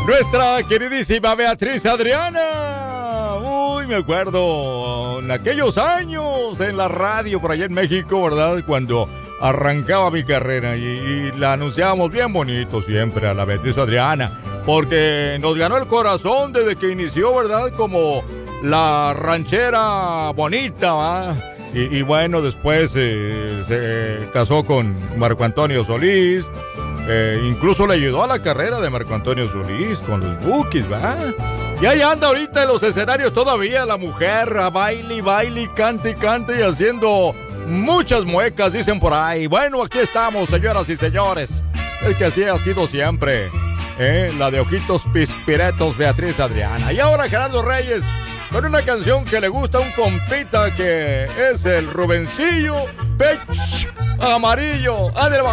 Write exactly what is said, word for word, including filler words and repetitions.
Nuestra queridísima Beatriz Adriana. Uy, me acuerdo en aquellos años en la radio por allá en México, ¿verdad? Cuando arrancaba mi carrera y, y la anunciábamos bien bonito siempre a la Beatriz Adriana, porque nos ganó el corazón desde que inició, ¿verdad? Como la ranchera bonita, ¿va? Y, y bueno, después eh, se casó con Marco Antonio Solís. Eh, incluso le ayudó a la carrera de Marco Antonio Solís con los Bukis, ¿va? Y ahí anda ahorita en los escenarios todavía la mujer, a baile, baile, cante, cante y haciendo muchas muecas, dicen por ahí. Bueno, aquí estamos, señoras y señores. Es que así ha sido siempre, ¿eh? La de ojitos pispiretos, Beatriz Adriana. Y ahora Gerardo Reyes, con una canción que le gusta a un compita que es el Rubencillo Pech Amarillo. ¡Ándale, va!